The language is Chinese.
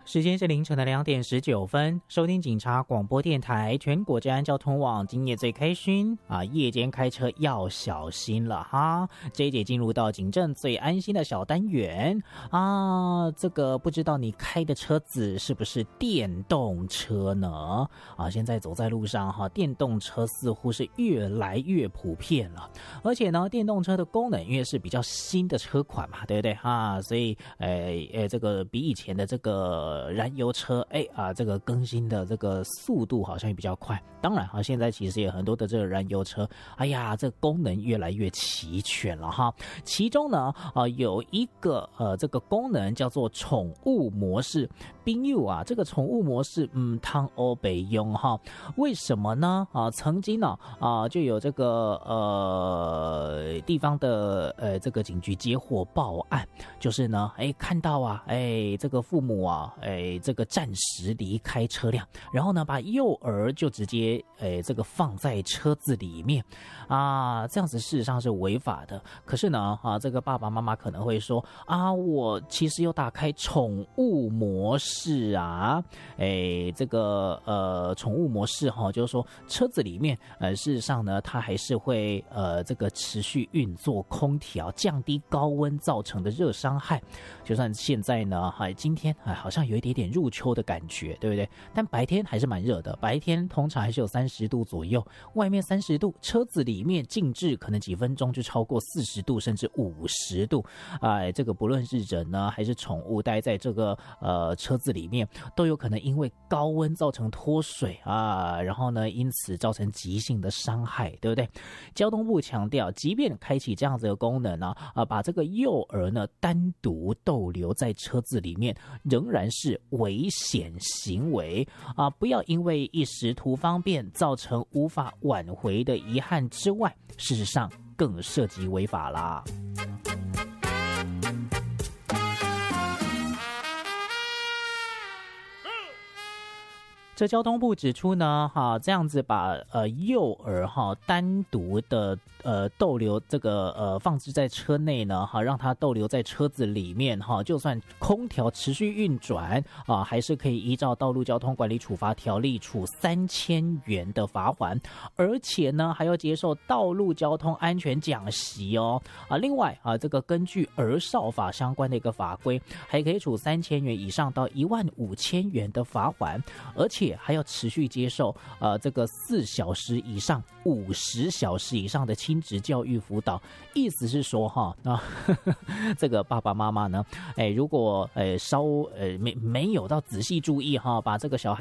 时间是凌晨的2:19，收听警察广播电台全国治安交通网，今夜最开心啊！夜间开车要小心了哈。这一节进入到警政最安心的小单元啊，这个不知道你开的车子是不是电动车呢？啊，现在走在路上哈，电动车似乎是越来越普遍了，而且呢，电动车的功能因为是比较新的车款嘛，对不对啊？所以这个比以前的这个燃油车这个更新的这个速度好像也比较快。当然现在其实也很多的这个燃油车，这个功能越来越齐全了哈。其中呢有一个这个功能叫做宠物模式。朋友啊，这个宠物模式汤欧北用哈，为什么呢？曾经呢就有这个地方的这个警局接获报案，就是呢看到这个父母这个暂时离开车辆，然后呢把幼儿就直接这个放在车子里面这样子事实上是违法的。可是呢这个爸爸妈妈可能会说我其实有打开宠物模式这个宠物模式就是说车子里面事实上呢它还是会这个持续运作空调，降低高温造成的热伤害。就算现在呢今天好像有一点点入秋的感觉，对不对？但白天还是蛮热的，白天通常还是有30度左右，外面30度，车子里面静置可能几分钟就超过40度甚至50度。这个不论是人呢还是宠物待在这个车子里面，都有可能因为高温造成脱水然后呢因此造成急性的伤害，对不对？交通部强调，即便开启这样子的功能把这个幼儿呢单独逗留在车子里面，仍然是危险行为不要因为一时图方便造成无法挽回的遗憾之外，事实上更涉及违法啦。这交通部指出呢这样子把幼儿单独的逗留这个放置在车内呢让他逗留在车子里面就算空调持续运转还是可以依照道路交通管理处罚条例处3000元的罚锾，而且呢还要接受道路交通安全讲习另外这个根据儿少法相关的一个法规，还可以处3000元以上到15000元的罚锾，而且还要持续接受这个4小时以上50小时以上的亲职教育辅导。意思是说这个爸爸妈妈呢如果没有到仔细注意把这个小孩